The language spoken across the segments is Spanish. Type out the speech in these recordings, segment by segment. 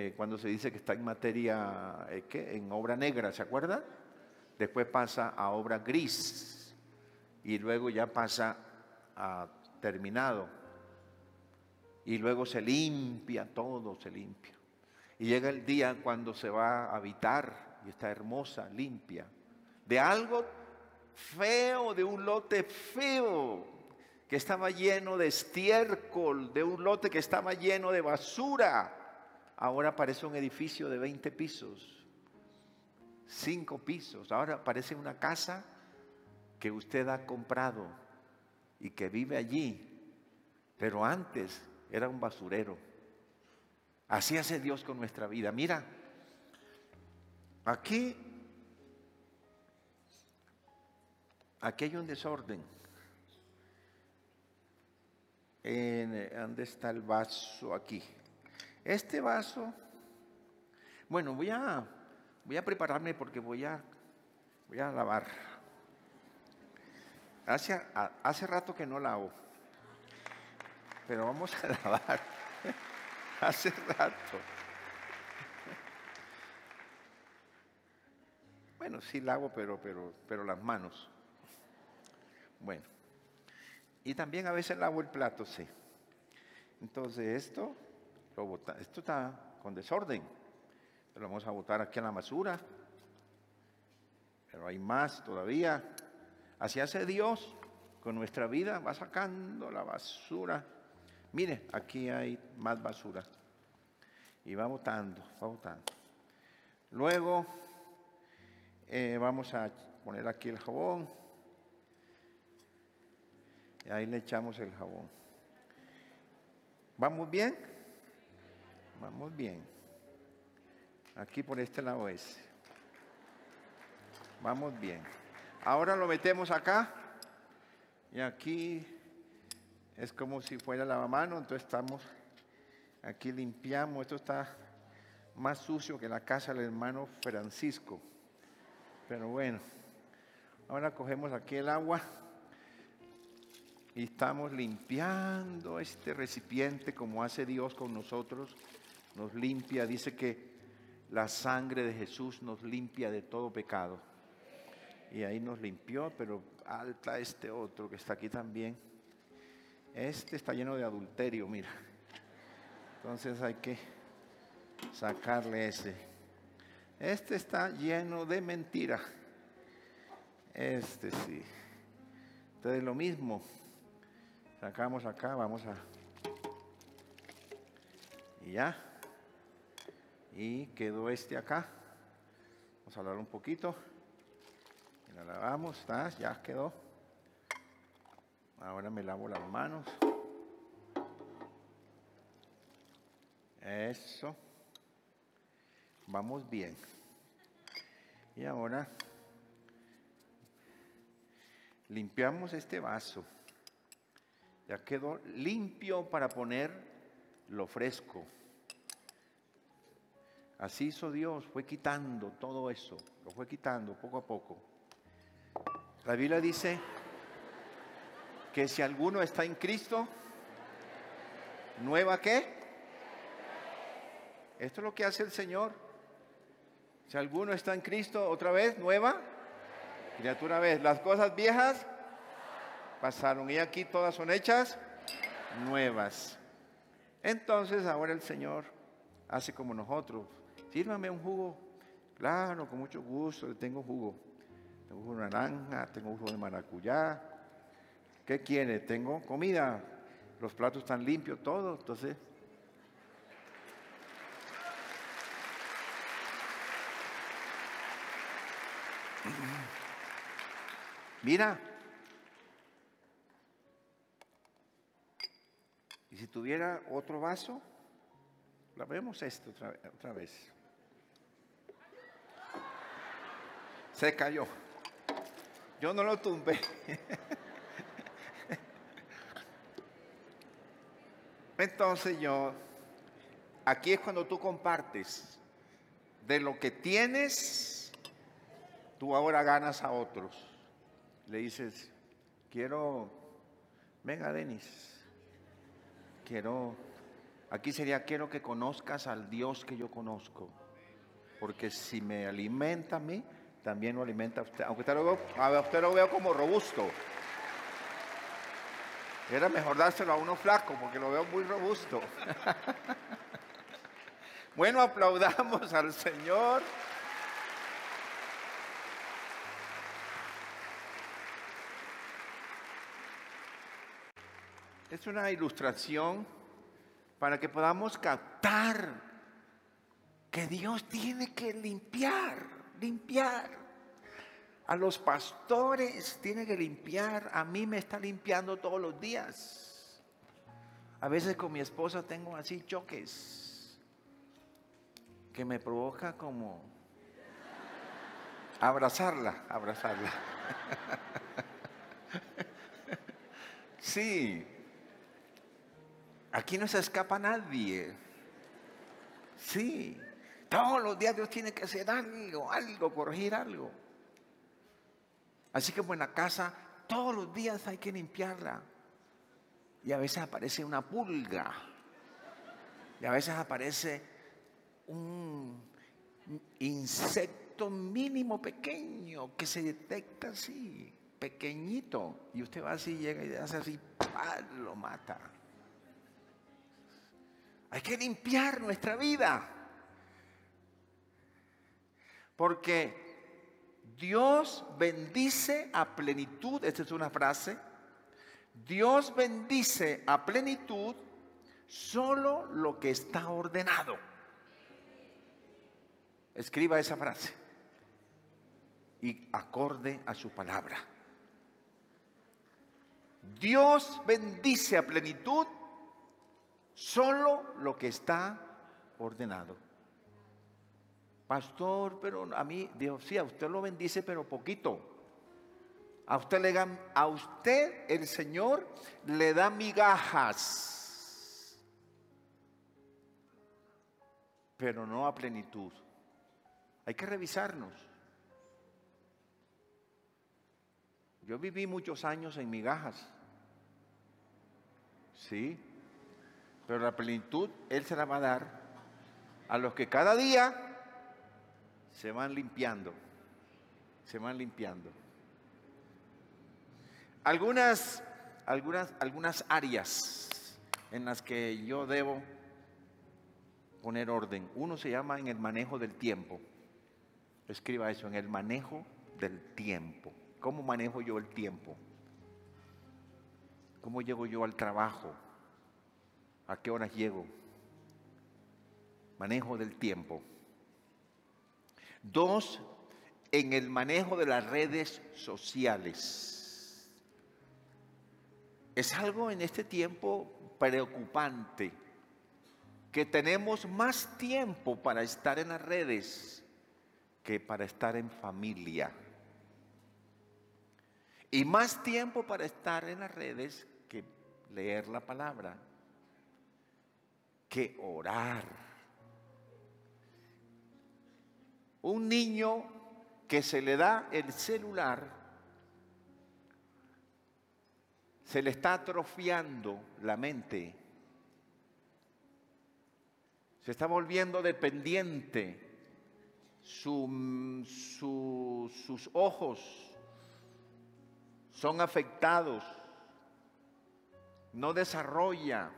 cuando se dice que está en materia, en obra negra, ¿se acuerda? Después pasa a obra gris y luego ya pasa a terminado. Y luego se limpia, todo se limpia. Y llega el día cuando se va a habitar y está hermosa, limpia. De algo feo, de un lote feo que estaba lleno de estiércol, de un lote que estaba lleno de basura. Ahora parece un edificio de 20 pisos. 5 pisos, ahora parece una casa que usted ha comprado y que vive allí, pero antes era un basurero. Así hace Dios con nuestra vida. Mira, aquí hay un desorden. ¿Dónde está el vaso? Aquí. Este vaso, bueno, voy a prepararme porque voy a lavar. Hace rato que no lavo, pero vamos a lavar. Hace rato. Bueno, sí lavo, pero las manos. Bueno. Y también a veces lavo el plato, sí. Entonces esto está con desorden. Lo vamos a botar aquí en la basura. Pero hay más todavía. Así hace Dios con nuestra vida. Va sacando la basura. Mire, aquí hay más basura. Y va botando, va botando. Luego vamos a poner aquí el jabón. Y ahí le echamos el jabón. ¿Vamos bien? Vamos bien. Aquí por este lado es. Vamos bien. Ahora lo metemos acá. Y aquí es como si fuera lavamanos. Entonces estamos, aquí limpiamos. Esto está más sucio que la casa del hermano Francisco. Pero bueno. Ahora cogemos aquí el agua. Y estamos limpiando este recipiente como hace Dios con nosotros. Nos limpia, dice que la sangre de Jesús nos limpia de todo pecado. Y ahí nos limpió, pero alta este otro que está aquí también. Este está lleno de adulterio, mira. Entonces hay que sacarle ese. Este está lleno de mentira. Este sí. Entonces lo mismo. Sacamos acá, vamos a... Y ya. Y quedó este acá. Vamos a hablar un poquito. Y la lavamos, ¿está? Ya quedó. Ahora me lavo las manos. Eso. Vamos bien. Y ahora limpiamos este vaso. Ya quedó limpio para poner lo fresco. Así hizo Dios, fue quitando todo eso, lo fue quitando poco a poco. La Biblia dice que si alguno está en Cristo, ¿nueva qué? Esto es lo que hace el Señor. Si alguno está en Cristo, otra vez, nueva criatura vez. Las cosas viejas pasaron y aquí todas son hechas nuevas. Entonces ahora el Señor hace como nosotros. Sírvame un jugo. Claro, con mucho gusto, le tengo jugo. Tengo jugo de naranja, tengo jugo de maracuyá. ¿Qué quiere? Tengo comida. Los platos están limpios, todo. Entonces, mira. Y si tuviera otro vaso, la vemos esto otra vez. Se cayó. Yo no lo tumbé. Entonces aquí es cuando tú compartes de lo que tienes, tú ahora ganas a otros. Le dices, venga Denis, quiero Aquí sería, quiero que conozcas al Dios que yo conozco. Porque si me alimenta a mí, también lo alimenta a usted. Aunque usted lo veo como robusto. Era mejor dárselo a uno flaco, porque lo veo muy robusto. Bueno, aplaudamos al Señor. Es una ilustración para que podamos captar que Dios tiene que limpiar. A los pastores tiene que limpiar. A mí me está limpiando todos los días. A veces con mi esposa tengo así choques que me provoca como abrazarla. Sí, aquí no se escapa nadie. Sí, todos los días Dios tiene que hacer algo, corregir algo. Así que en la casa todos los días hay que limpiarla. Y a veces aparece una pulga. Y a veces aparece un insecto mínimo pequeño que se detecta así, pequeñito. Y usted va así, llega y hace así, ¡pam!, lo mata. Hay que limpiar nuestra vida. Porque Dios bendice a plenitud, esta es una frase, Dios bendice a plenitud solo lo que está ordenado. Escriba esa frase y acorde a su palabra. Dios bendice a plenitud solo lo que está ordenado. Pastor, pero a mí, Dios, sí, a usted lo bendice, pero poquito. A usted el Señor le da migajas, pero no a plenitud. Hay que revisarnos. Yo viví muchos años en migajas, sí, pero la plenitud Él se la va a dar a los que cada día se van limpiando. Algunas áreas en las que yo debo poner orden. Uno se llama en el manejo del tiempo. Escriba eso, en el manejo del tiempo. ¿Cómo manejo yo el tiempo? ¿Cómo llego yo al trabajo? ¿A qué horas llego? Manejo del tiempo. 2, en el manejo de las redes sociales. Es algo en este tiempo preocupante, que tenemos más tiempo para estar en las redes que para estar en familia. Y más tiempo para estar en las redes que leer la palabra, que orar. Un niño que se le da el celular, se le está atrofiando la mente, se está volviendo dependiente, sus ojos son afectados, no desarrolla.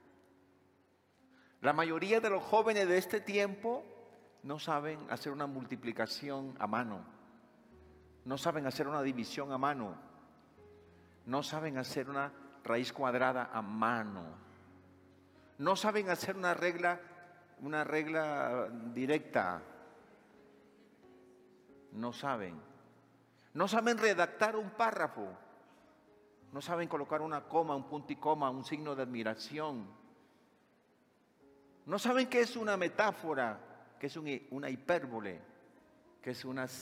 La mayoría de los jóvenes de este tiempo no saben hacer una multiplicación a mano, no saben hacer una división a mano, no saben hacer una raíz cuadrada a mano, no saben hacer una regla directa, no saben redactar un párrafo, no saben colocar una coma, un punto y coma, un signo de admiración, no saben qué es una metáfora, qué es una hipérbole, qué es una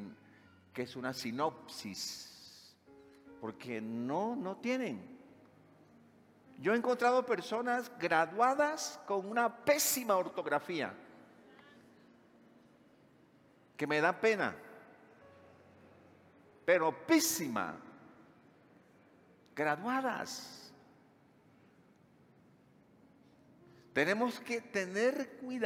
sinopsis, porque no tienen. Yo he encontrado personas graduadas con una pésima ortografía, que me da pena, pero pésima, graduadas. Tenemos que tener cuidado